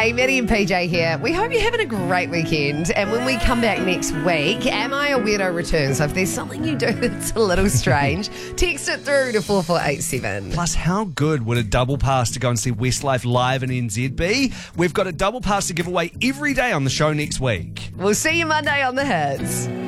Hey, Maddie and PJ here. We hope you're having a great weekend. And when we come back next week, Am I a Weirdo returns. So if there's something you do that's a little strange, text it through to 4487. Plus, how good would a double pass to go and see Westlife live in NZ be? We've got a double pass to give away every day on the show next week. We'll see you Monday on The Hits.